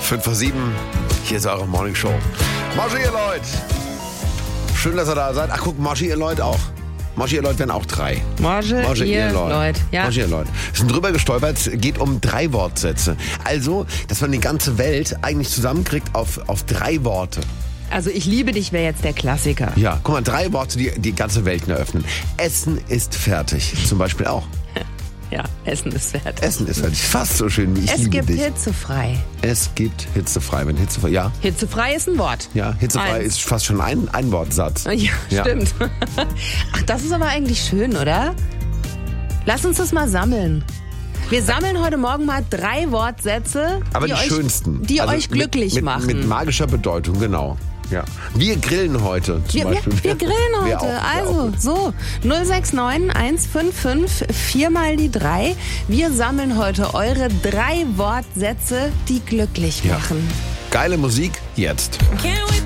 5:07, hier ist eure Morning Show. Maschi, ihr Leute. Schön, dass ihr da seid. Ach, guck, Maschi, ihr Leute auch. Maschi, ihr Leute werden auch 3. Maschi, ihr Leute. Ja. Maschi, ihr Leute. Wir sind drüber gestolpert, geht um 3 Wortsätze. Also, dass man die ganze Welt eigentlich zusammenkriegt auf 3 Worte. Also ich liebe dich wäre jetzt der Klassiker. Ja, guck mal, 3 Worte, die die ganze Welt eröffnen. Essen ist fertig, zum Beispiel auch. Ja, Essen ist fertig. Essen ist fertig, fast so schön wie ich liebe dich. Es gibt hitzefrei. Es gibt hitzefrei, wenn hitzefrei, ja. Hitzefrei ist ein Wort. Ja, hitzefrei ist fast schon ein Wortsatz. Ja, stimmt. Ach, das ist aber eigentlich schön, oder? Lass uns das mal sammeln. Wir sammeln heute Morgen mal 3 Wortsätze, aber die schönsten. Die also euch glücklich machen. Mit magischer Bedeutung, genau. Ja. Wir grillen heute zum Beispiel. Wir grillen heute. Also, so. 069 155 4 mal die 3. Wir sammeln heute eure 3 Wortsätze, die glücklich machen. Geile Musik jetzt. Can't wait